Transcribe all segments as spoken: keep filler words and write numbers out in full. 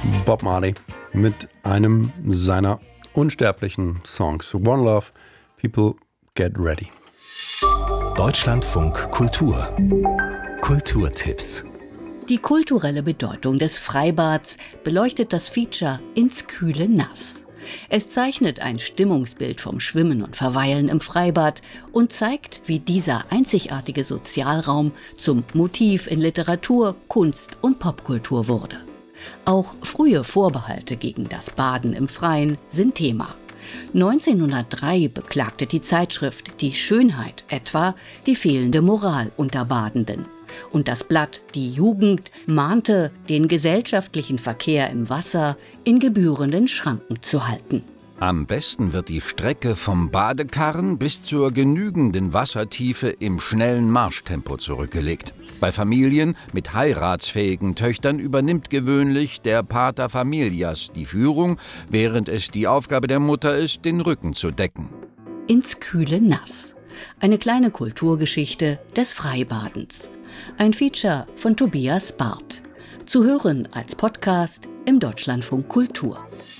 Bob Marley mit einem seiner unsterblichen Songs. One Love, People Get Ready. Deutschlandfunk Kultur. Kulturtipps. Die kulturelle Bedeutung des Freibads beleuchtet das Feature Ins kühle Nass. Es zeichnet ein Stimmungsbild vom Schwimmen und Verweilen im Freibad und zeigt, wie dieser einzigartige Sozialraum zum Motiv in Literatur, Kunst und Popkultur wurde. Auch frühe Vorbehalte gegen das Baden im Freien sind Thema. neunzehnhundertdrei beklagte die Zeitschrift Die Schönheit etwa die fehlende Moral unter Badenden. Und das Blatt Die Jugend mahnte, den gesellschaftlichen Verkehr im Wasser in gebührenden Schranken zu halten. Am besten wird die Strecke vom Badekarren bis zur genügenden Wassertiefe im schnellen Marschtempo zurückgelegt. Bei Familien mit heiratsfähigen Töchtern übernimmt gewöhnlich der Pater Familias die Führung, während es die Aufgabe der Mutter ist, den Rücken zu decken. Ins kühle Nass. Eine kleine Kulturgeschichte des Freibadens. Ein Feature von Tobias Barth. Zu hören als Podcast im Deutschlandfunk Kultur.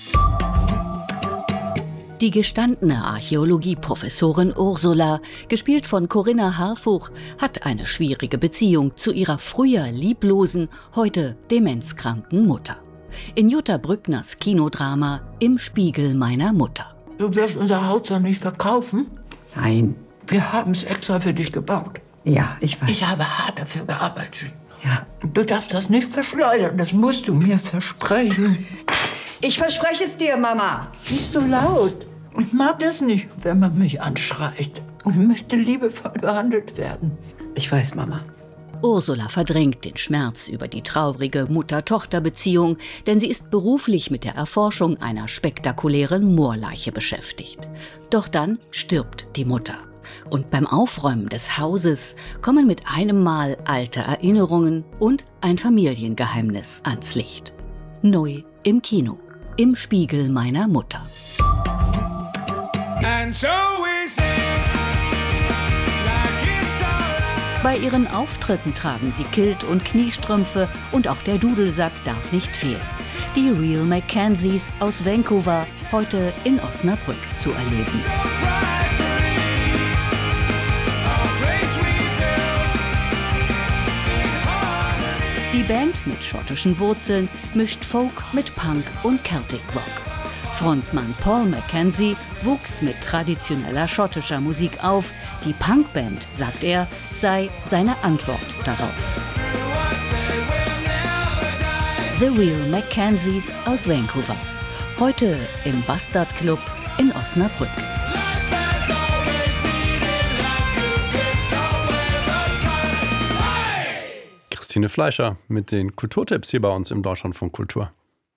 Die gestandene Archäologieprofessorin Ursula, gespielt von Corinna Harfuch, hat eine schwierige Beziehung zu ihrer früher lieblosen, heute demenzkranken Mutter. In Jutta Brückners Kinodrama Im Spiegel meiner Mutter. Du wirst unser Haus doch nicht verkaufen? Nein. Wir haben es extra für dich gebaut. Ja, ich weiß. Ich habe hart dafür gearbeitet. Ja. Du darfst das nicht verschleudern, das musst du mir versprechen. Ich verspreche es dir, Mama. Nicht so laut. Ich mag das nicht, wenn man mich anschreit. Und ich möchte liebevoll behandelt werden. Ich weiß, Mama. Ursula verdrängt den Schmerz über die traurige Mutter-Tochter-Beziehung, denn sie ist beruflich mit der Erforschung einer spektakulären Moorleiche beschäftigt. Doch dann stirbt die Mutter. Und beim Aufräumen des Hauses kommen mit einem Mal alte Erinnerungen und ein Familiengeheimnis ans Licht. Neu im Kino. Im Spiegel meiner Mutter. And so we sing, like it's alright. Bei ihren Auftritten tragen sie Kilt und Kniestrümpfe und auch der Dudelsack darf nicht fehlen. Die Real Mackenzies aus Vancouver, heute in Osnabrück zu erleben. Die Band mit schottischen Wurzeln mischt Folk mit Punk und Celtic Rock. Frontmann Paul Mackenzie wuchs mit traditioneller schottischer Musik auf. Die Punkband, sagt er, sei seine Antwort darauf. The Real Mackenzies aus Vancouver. Heute im Bastard Club in Osnabrück. Christine Fleischer mit den Kulturtipps hier bei uns im Deutschlandfunk Kultur.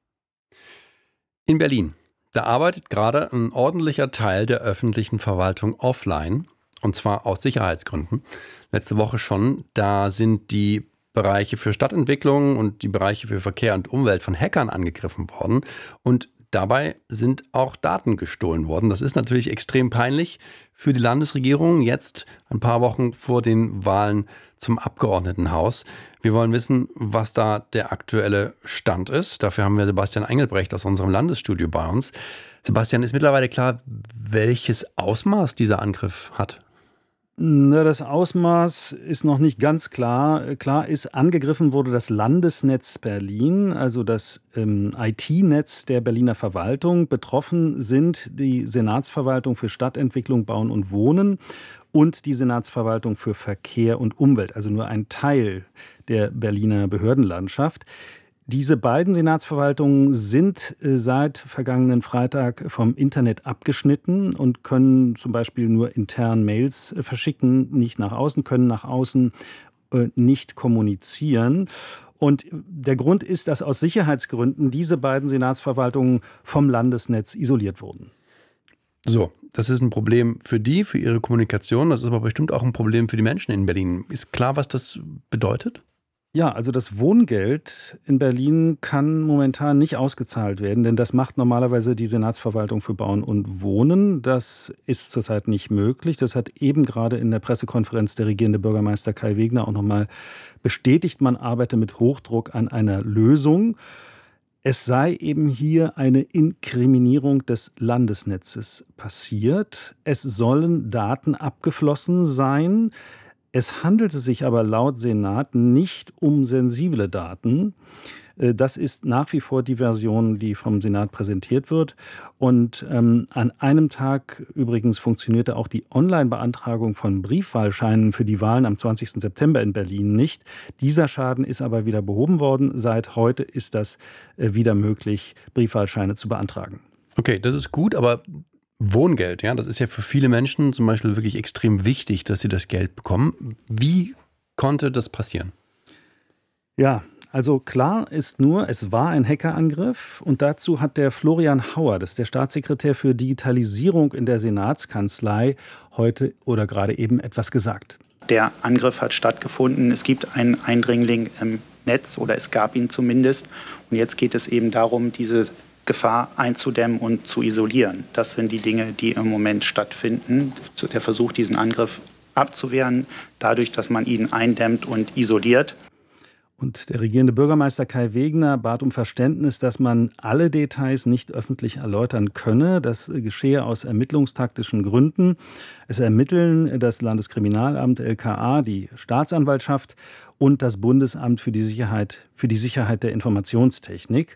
In Berlin, da arbeitet gerade ein ordentlicher Teil der öffentlichen Verwaltung offline, und zwar aus Sicherheitsgründen. Letzte Woche schon, da sind die Bereiche für Stadtentwicklung und die Bereiche für Verkehr und Umwelt von Hackern angegriffen worden und dabei sind auch Daten gestohlen worden. Das ist natürlich extrem peinlich für die Landesregierung, jetzt ein paar Wochen vor den Wahlen zum Abgeordnetenhaus. Wir wollen wissen, was da der aktuelle Stand ist. Dafür haben wir Sebastian Engelbrecht aus unserem Landesstudio bei uns. Sebastian, ist mittlerweile klar, welches Ausmaß dieser Angriff hat? Na, das Ausmaß ist noch nicht ganz klar. Klar ist, angegriffen wurde das Landesnetz Berlin, also das ähm, I T-Netz der Berliner Verwaltung. Betroffen sind die Senatsverwaltung für Stadtentwicklung, Bauen und Wohnen und die Senatsverwaltung für Verkehr und Umwelt, also nur ein Teil der Berliner Behördenlandschaft. Diese beiden Senatsverwaltungen sind seit vergangenen Freitag vom Internet abgeschnitten und können zum Beispiel nur intern Mails verschicken, nicht nach außen, können nach außen nicht kommunizieren. Und der Grund ist, dass aus Sicherheitsgründen diese beiden Senatsverwaltungen vom Landesnetz isoliert wurden. So, das ist ein Problem für die, für ihre Kommunikation. Das ist aber bestimmt auch ein Problem für die Menschen in Berlin. Ist klar, was das bedeutet? Ja, also das Wohngeld in Berlin kann momentan nicht ausgezahlt werden, denn das macht normalerweise die Senatsverwaltung für Bauen und Wohnen. Das ist zurzeit nicht möglich. Das hat eben gerade in der Pressekonferenz der regierende Bürgermeister Kai Wegner auch nochmal bestätigt. Man arbeite mit Hochdruck an einer Lösung. Es sei eben hier eine Inkriminierung des Landesnetzes passiert. Es sollen Daten abgeflossen sein. Es handelte sich aber laut Senat nicht um sensible Daten. Das ist nach wie vor die Version, die vom Senat präsentiert wird. Und ähm, an einem Tag übrigens funktionierte auch die Online-Beantragung von Briefwahlscheinen für die Wahlen am zwanzigsten September in Berlin nicht. Dieser Schaden ist aber wieder behoben worden. Seit heute ist das äh, wieder möglich, Briefwahlscheine zu beantragen. Okay, das ist gut, aber Wohngeld, ja, das ist ja für viele Menschen zum Beispiel wirklich extrem wichtig, dass sie das Geld bekommen. Wie konnte das passieren? Ja, also klar ist nur, es war ein Hackerangriff und dazu hat der Florian Hauer, das ist der Staatssekretär für Digitalisierung in der Senatskanzlei, heute oder gerade eben etwas gesagt. Der Angriff hat stattgefunden, es gibt einen Eindringling im Netz oder es gab ihn zumindest und jetzt geht es eben darum, diese Gefahr einzudämmen und zu isolieren. Das sind die Dinge, die im Moment stattfinden. Der Versuch, diesen Angriff abzuwehren, dadurch, dass man ihn eindämmt und isoliert. Und der regierende Bürgermeister Kai Wegner bat um Verständnis, dass man alle Details nicht öffentlich erläutern könne. Das geschehe aus ermittlungstaktischen Gründen. Es ermitteln das Landeskriminalamt L K A, die Staatsanwaltschaft und das Bundesamt für die Sicherheit, für die Sicherheit der Informationstechnik.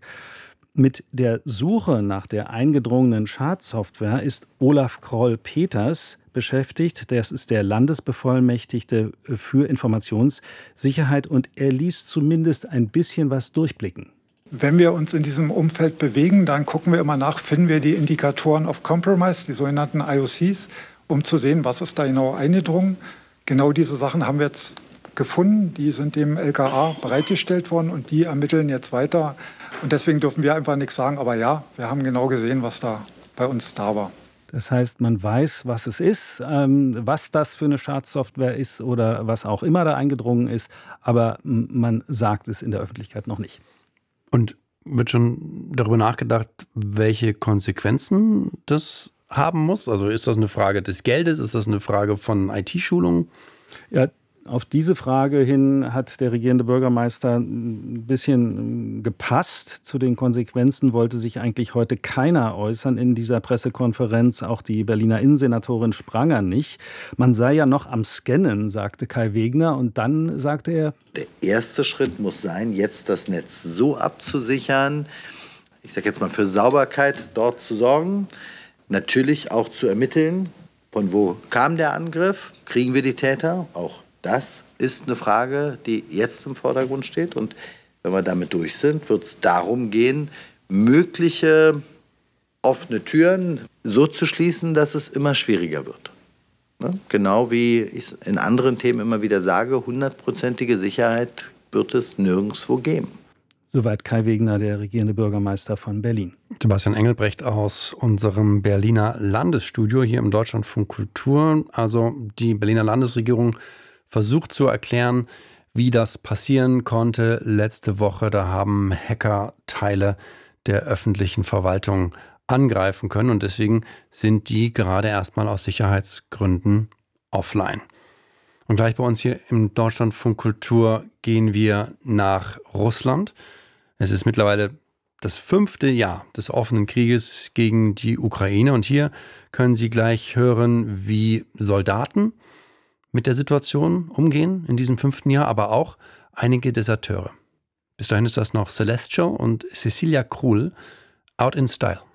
Mit der Suche nach der eingedrungenen Schadsoftware ist Olaf Kroll-Peters beschäftigt. Das ist der Landesbevollmächtigte für Informationssicherheit und er ließ zumindest ein bisschen was durchblicken. Wenn wir uns in diesem Umfeld bewegen, dann gucken wir immer nach, finden wir die Indikatoren of Compromise, die sogenannten I O Cs, um zu sehen, was ist da genau eingedrungen. Genau diese Sachen haben wir jetzt gefunden, die sind dem L K A bereitgestellt worden und die ermitteln jetzt weiter. Und deswegen dürfen wir einfach nichts sagen, aber ja, wir haben genau gesehen, was da bei uns da war. Das heißt, man weiß, was es ist, ähm, was das für eine Schadsoftware ist oder was auch immer da eingedrungen ist, aber man sagt es in der Öffentlichkeit noch nicht. Und wird schon darüber nachgedacht, welche Konsequenzen das haben muss? Also ist das eine Frage des Geldes, ist das eine Frage von I T-Schulungen? Ja, auf diese Frage hin hat der regierende Bürgermeister ein bisschen gepasst. Zu den Konsequenzen wollte sich eigentlich heute keiner äußern in dieser Pressekonferenz, auch die Berliner Innensenatorin Spranger nicht. Man sei ja noch am Scannen, sagte Kai Wegner, und dann sagte er: Der erste Schritt muss sein, jetzt das Netz so abzusichern, ich sage jetzt mal für Sauberkeit dort zu sorgen, natürlich auch zu ermitteln, von wo kam der Angriff, kriegen wir die Täter, auch das ist eine Frage, die jetzt im Vordergrund steht. Und wenn wir damit durch sind, wird es darum gehen, mögliche offene Türen so zu schließen, dass es immer schwieriger wird. Ne? Genau wie ich in anderen Themen immer wieder sage, hundertprozentige Sicherheit wird es nirgendwo geben. Soweit Kai Wegner, der regierende Bürgermeister von Berlin. Sebastian Engelbrecht aus unserem Berliner Landesstudio hier im Deutschlandfunk Kultur. Also die Berliner Landesregierung versucht zu erklären, wie das passieren konnte. Letzte Woche, da haben Hacker Teile der öffentlichen Verwaltung angreifen können und deswegen sind die gerade erstmal aus Sicherheitsgründen offline. Und gleich bei uns hier im Deutschlandfunk Kultur gehen wir nach Russland. Es ist mittlerweile das fünfte Jahr des offenen Krieges gegen die Ukraine und hier können Sie gleich hören, wie Soldaten mit der Situation umgehen in diesem fünften Jahr, aber auch einige Deserteure. Bis dahin ist das noch Celestial und Cecilia Krull, Out in Style.